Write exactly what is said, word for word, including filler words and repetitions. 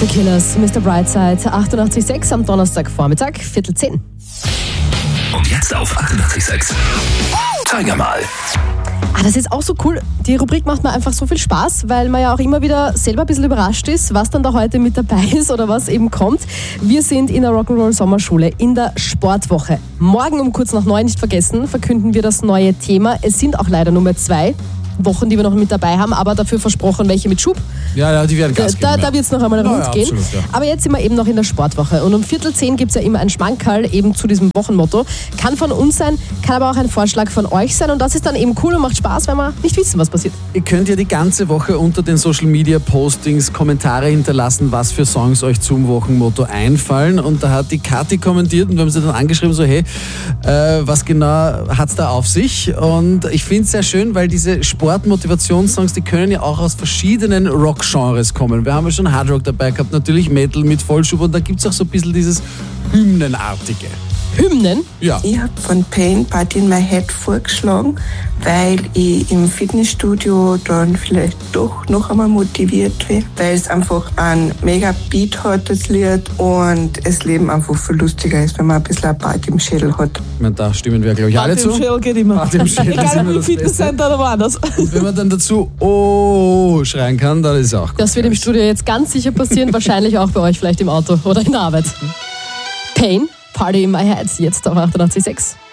The Killers, Mister Brightside, achtundachtzig Komma sechs am Donnerstagvormittag, Viertel zehn. Und jetzt auf achtundachtzig Komma sechs. Zeig mal. Ah, das ist auch so cool. Die Rubrik macht mir einfach so viel Spaß, weil man ja auch immer wieder selber ein bisschen überrascht ist, was dann da heute mit dabei ist oder was eben kommt. Wir sind in der Rock'n'Roll Sommerschule in der Sportwoche. Morgen um kurz nach neun, nicht vergessen, verkünden wir das neue Thema. Es sind auch leider nur mehr zwei Wochen, die wir noch mit dabei haben, aber dafür versprochen, welche mit Schub. Ja, ja, die werden Gas geben. Da, ja. da wird es noch einmal rund ja, gehen. Absolut, ja. Aber jetzt sind wir eben noch in der Sportwoche. Und um Viertel zehn gibt es ja immer ein Schmankerl eben zu diesem Wochenmotto. Kann von uns sein, kann aber auch ein Vorschlag von euch sein. Und das ist dann eben cool und macht Spaß, wenn wir nicht wissen, was passiert. Ihr könnt ja die ganze Woche unter den Social Media Postings Kommentare hinterlassen, was für Songs euch zum Wochenmotto einfallen. Und da hat die Kathi kommentiert und wir haben sie dann angeschrieben, so hey, äh, was genau hat es da auf sich? Und ich finde es sehr schön, weil diese Sportmotivationssongs, die können ja auch aus verschiedenen Rock-Genres kommen. Wir haben ja schon Hardrock dabei gehabt, natürlich Metal mit Vollschub und da gibt es auch so ein bisschen dieses Hymnenartige. Hymnen? Ja. Ich habe von Pain Party in My Head vorgeschlagen, weil ich im Fitnessstudio dann vielleicht doch noch einmal motiviert werde, weil es einfach einen mega Beat hat, das Lied, und das Leben einfach viel lustiger ist, wenn man ein bisschen eine Party im Schädel hat. Ich meine, da stimmen wir, glaube ich, alle Party zu. im Schädel geht immer. Party im Schädel ist Egal immer ob im das Fitnesscenter oder woanders. Und wenn man dann dazu oh schreien kann, dann ist es auch gut. Das wird im Studio jetzt ganz sicher passieren, wahrscheinlich auch bei euch vielleicht im Auto oder in der Arbeit. Pain, Party in My Head, jetzt auf achtundachtzig Komma sechs.